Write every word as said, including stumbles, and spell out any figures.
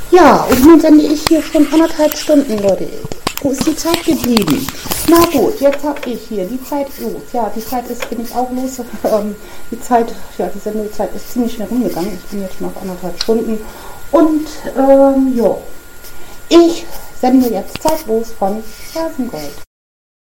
Ja, und nun sende ich hier schon anderthalb Stunden, Leute. Wo ist die Zeit geblieben? Na gut, jetzt habe ich hier die Zeit los. Ja, die Zeit ist, bin ich auch los. Ähm, die Zeit, ja, die Sendezeit ist ziemlich schnell rumgegangen. Ich bin jetzt schon auf anderthalb Stunden. Und, ähm, ja, ich sende jetzt zeitlos von Rasengold.